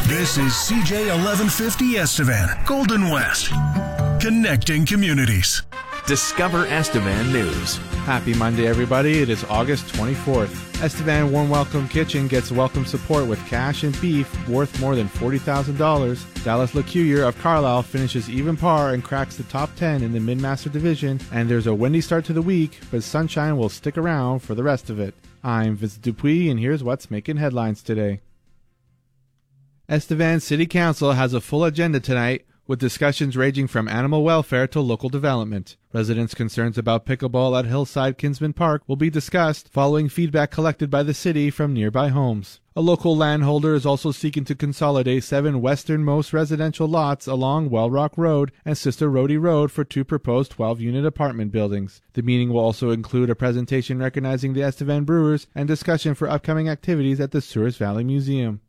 This is CJ 1150 Estevan, Golden West. Connecting communities. Discover Estevan News. Happy Monday, everybody. It is August 24th. Estevan Warm Welcome Kitchen gets welcome support with cash and beef worth more than $40,000. Dallas LeCuyer of Carlisle finishes even par and cracks the top 10 in the Mid-Master Division. And there's a windy start to the week, but sunshine will stick around for the rest of it. I'm Vincent Dupuis, and here's what's making headlines today. Estevan City Council has a full agenda tonight, with discussions ranging from animal welfare to local development. Residents' concerns about pickleball at Hillside Kinsman Park will be discussed following feedback collected by the city from nearby homes. A local landholder is also seeking to consolidate 7 westernmost residential lots along Well Rock Road and Sister Rhodey Road for 2 proposed 12-unit apartment buildings. The meeting will also include a presentation recognizing the Estevan Brewers and discussion for upcoming activities at the Souris Valley Museum.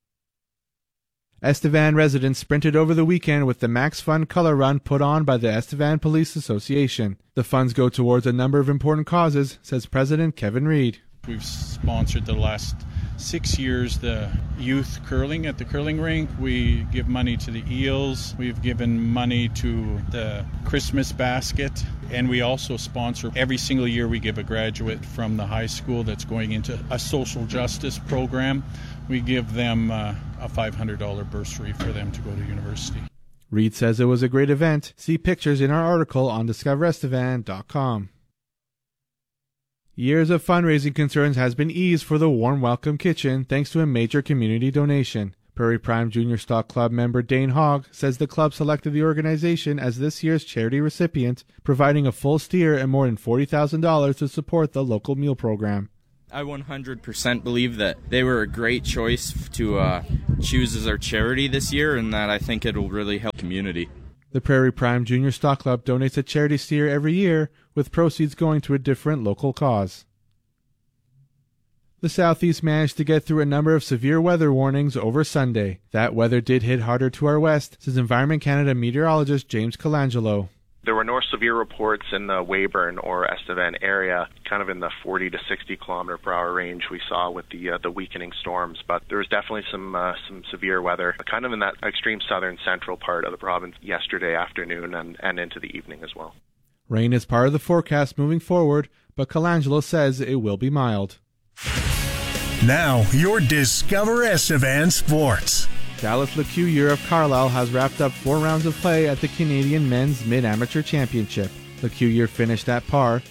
Estevan residents sprinted over the weekend with the Max Fun Color Run put on by the Estevan Police Association. The funds go towards a number of important causes, says President Kevin Reed. We've sponsored the last 6 years the youth curling at the curling rink. We give money to the Eels. We've given money to the Christmas basket. And we also sponsor, every single year we give a graduate from the high school that's going into a social justice program. We give them a $500 bursary for them to go to university. Reed says it was a great event. See pictures in our article on discoverestevan.com. Years of fundraising concerns has been eased for the Warm Welcome Kitchen thanks to a major community donation. Prairie Prime Junior Stock Club member Dane Hogg says the club selected the organization as this year's charity recipient, providing a full steer and more than $40,000 to support the local meal program. I 100% believe that they were a great choice to choose as our charity this year, and that I think it will really help the community. The Prairie Prime Junior Stock Club donates a charity steer every year, with proceeds going to a different local cause. The Southeast managed to get through a number of severe weather warnings over Sunday. That weather did hit harder to our west, says Environment Canada meteorologist James Colangelo. There were no severe reports in the Weyburn or Estevan area, kind of in the 40 to 60 kilometer per hour range we saw with the weakening storms. But there was definitely some severe weather, kind of in that extreme southern central part of the province yesterday afternoon and into the evening as well. Rain is part of the forecast moving forward, but Colangelo says it will be mild. Now, your Discover Estevan Sports. Dallas LeCuyer of Carlisle has wrapped up 4 rounds of play at the Canadian Men's Mid-Amateur Championship. LeCuyer finished at par,